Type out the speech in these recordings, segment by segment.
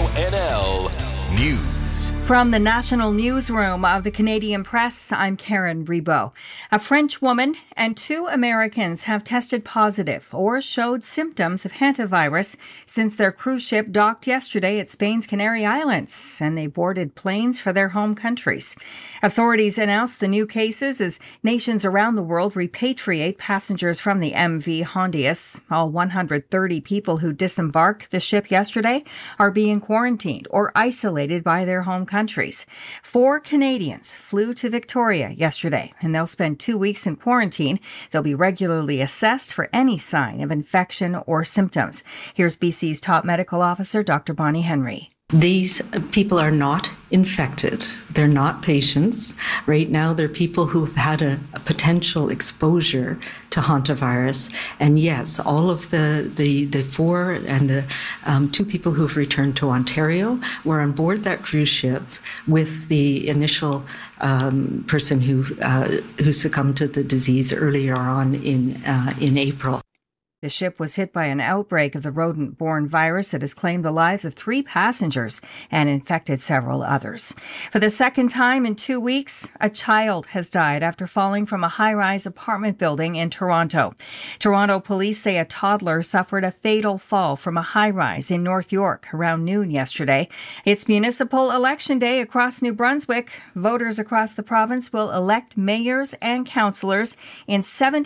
RONL News. From the National Newsroom of the Canadian Press, I'm Karen Rebo. A French woman and 2 Americans have tested positive or showed symptoms of hantavirus since their cruise ship docked yesterday at Spain's Canary Islands, and they boarded planes for their home countries. Authorities announced the new cases as nations around the world repatriate passengers from the MV Hondias. All 130 people who disembarked the ship yesterday are being quarantined or isolated by their home countries. 4 Canadians flew to Victoria yesterday, and they'll spend 2 weeks in quarantine. They'll be regularly assessed for any sign of infection or symptoms. Here's BC's top medical officer, Dr. Bonnie Henry. These people are not infected. They're not patients. Right now, they're people who've had a potential exposure to hantavirus. And yes, all of the 4 and the 2 people who've returned to Ontario were on board that cruise ship with the initial person who succumbed to the disease earlier on in April. The ship was hit by an outbreak of the rodent-borne virus that has claimed the lives of 3 passengers and infected several others. For the second time in 2 weeks, a child has died after falling from a high-rise apartment building in Toronto. Toronto police say a toddler suffered a fatal fall from a high-rise in North York around noon yesterday. It's municipal election day across New Brunswick. Voters across the province will elect mayors and councillors in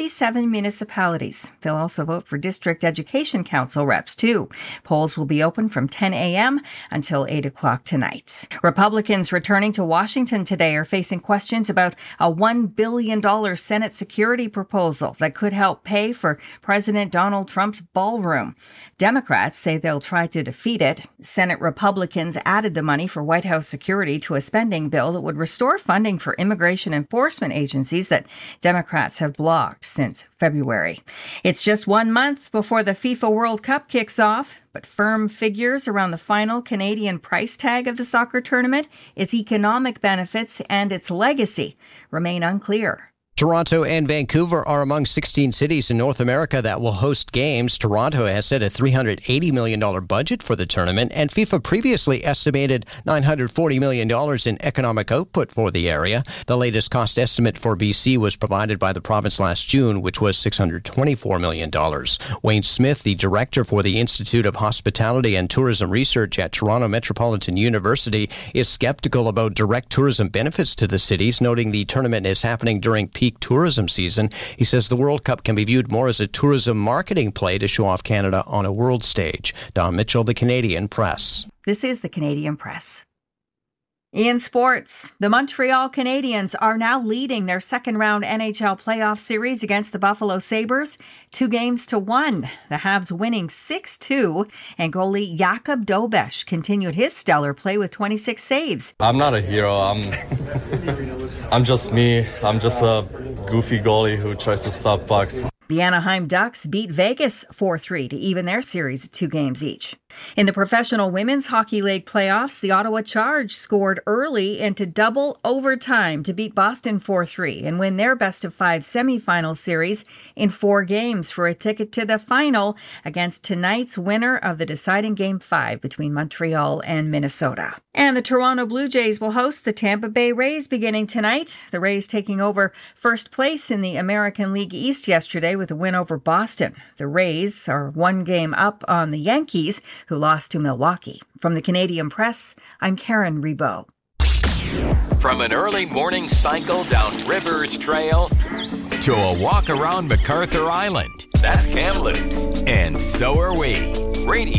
77 municipalities. They'll also vote for District Education Council reps, too. Polls will be open from 10 a.m. until 8 o'clock tonight. Republicans returning to Washington today are facing questions about a $1 billion Senate security proposal that could help pay for President Donald Trump's ballroom. Democrats say they'll try to defeat it. Senate Republicans added the money for White House security to a spending bill that would restore funding for immigration enforcement agencies that Democrats have blocked since February. It's just 1 month before the FIFA World Cup kicks off, but firm figures around the final Canadian price tag of the soccer tournament, its economic benefits, and its legacy remain unclear. Toronto and Vancouver are among 16 cities in North America that will host games. Toronto has set a $380 million budget for the tournament, and FIFA previously estimated $940 million in economic output for the area. The latest cost estimate for BC was provided by the province last June, which was $624 million. Wayne Smith, the director for the Institute of Hospitality and Tourism Research at Toronto Metropolitan University, is skeptical about direct tourism benefits to the cities, noting the tournament is happening during peak tourism season. He says the World Cup can be viewed more as a tourism marketing play to show off Canada on a world stage. Don Mitchell, the Canadian Press. This is the Canadian Press. In sports, the Montreal Canadiens are now leading their second-round NHL playoff series against the Buffalo Sabres 2-1. The Habs winning 6-2, and goalie Jakub Dobeš continued his stellar play with 26 saves. I'm not a hero. I'm just me. I'm just a goofy goalie who tries to stop pucks. The Anaheim Ducks beat Vegas 4-3 to even their series at 2 games each. In the Professional Women's Hockey League playoffs, the Ottawa Charge scored early into double overtime to beat Boston 4-3 and win their best-of-5 semifinal series in 4 games for a ticket to the final against tonight's winner of the deciding Game 5 between Montreal and Minnesota. And the Toronto Blue Jays will host the Tampa Bay Rays beginning tonight. The Rays taking over first place in the American League East yesterday with a win over Boston. The Rays are 1 game up on the Yankees, who lost to Milwaukee. From the Canadian Press, I'm Karen Rebo. From an early morning cycle down Rivers Trail to a walk around MacArthur Island, that's Kamloops. And so are we. Radio